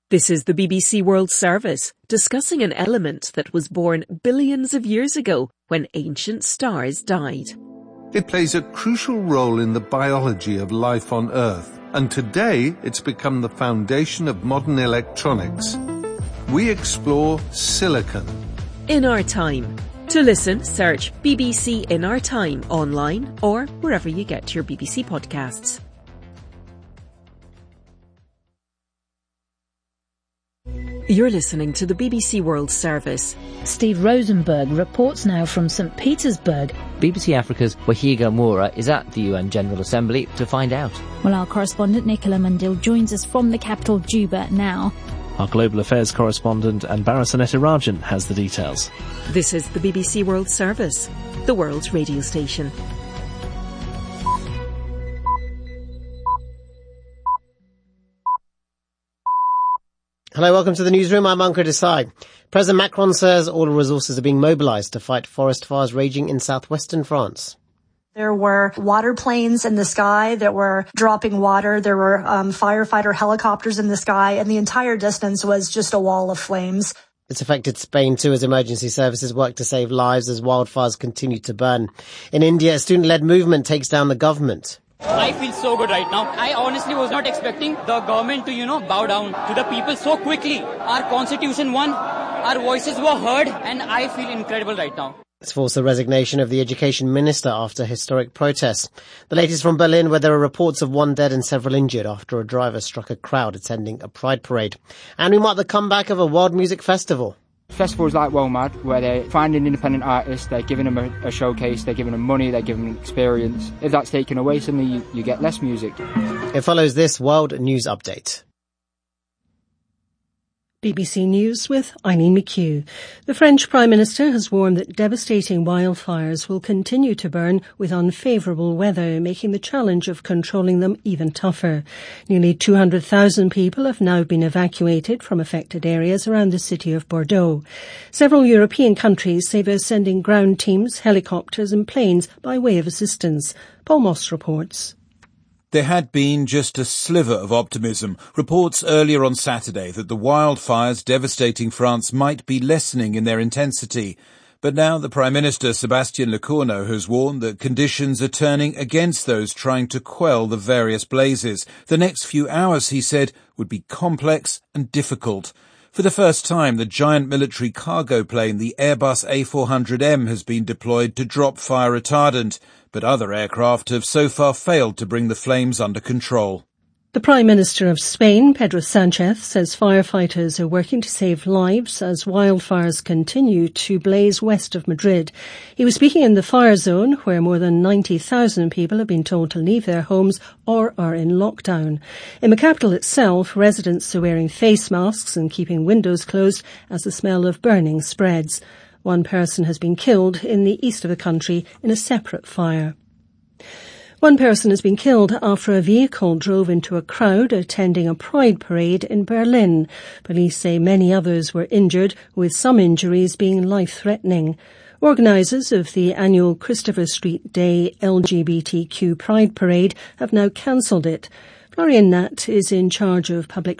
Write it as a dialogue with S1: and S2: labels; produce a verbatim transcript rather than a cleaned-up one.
S1: This is the B B C World Service, discussing an element that was born billions of years ago when ancient stars died.
S2: It plays a crucial role in the biology of life on Earth, and today it's become the foundation of modern electronics. We explore silicon.
S1: In Our Time. To listen, search B B C In Our Time online or wherever you get your B B C podcasts. You're listening to the B B C World Service.
S3: Steve Rosenberg reports now from St Petersburg.
S4: B B C Africa's Wahiga Moura is at the U N General Assembly to find out.
S3: Well, our correspondent Nicola Mundil joins us from the capital Juba now.
S5: Our global affairs correspondent Anbara Sanetirajan has the details.
S1: This is the B B C World Service, the world's radio station.
S6: Hello, welcome to the newsroom. I'm Ankur Desai. President Macron says all resources are being mobilised to fight forest fires raging in southwestern France.
S7: There were water planes in the sky that were dropping water. There were um, firefighter helicopters in the sky, and the entire distance was just a wall of flames.
S6: It's affected Spain too as emergency services work to save lives as wildfires continue to burn. In India, a student-led movement takes down the government.
S8: I feel so good right now. I honestly was not expecting the government to, you know, bow down to the people so quickly. Our constitution won, our voices were heard, and I feel incredible right now.
S6: It's forced the resignation of the education minister after historic protests. The latest from Berlin, where there are reports of one dead and several injured after a driver struck a crowd attending a pride parade. And we mark the comeback of a world music festival.
S9: Festivals like WOMAD, where they're finding independent artists, they're giving them a, a showcase, they're giving them money, they're giving them experience. If that's taken away, suddenly you, you get less music.
S6: It follows this World News Update.
S10: B B C News with Eileen McHugh. The French Prime Minister has warned that devastating wildfires will continue to burn with unfavourable weather, making the challenge of controlling them even tougher. Nearly two hundred thousand people have now been evacuated from affected areas around the city of Bordeaux. Several European countries say they're sending ground teams, helicopters and planes by way of assistance. Paul Moss reports.
S11: There had been just a sliver of optimism. Reports earlier on Saturday that the wildfires devastating France might be lessening in their intensity. But now the Prime Minister, Sébastien Lecornu, has warned that conditions are turning against those trying to quell the various blazes. The next few hours, he said, would be complex and difficult. For the first time, the giant military cargo plane, the Airbus A four hundred M, has been deployed to drop fire retardant, but other aircraft have so far failed to bring the flames under control.
S10: The Prime Minister of Spain, Pedro Sánchez, says firefighters are working to save lives as wildfires continue to blaze west of Madrid. He was speaking in the fire zone, where more than ninety thousand people have been told to leave their homes or are in lockdown. In the capital itself, residents are wearing face masks and keeping windows closed as the smell of burning spreads. One person has been killed in the east of the country in a separate fire. One person has been killed after a vehicle drove into a crowd attending a pride parade in Berlin. Police say many others were injured, with some injuries being life-threatening. Organisers of the annual Christopher Street Day L G B T Q Pride Parade have now cancelled it. Florian Nat is in charge of public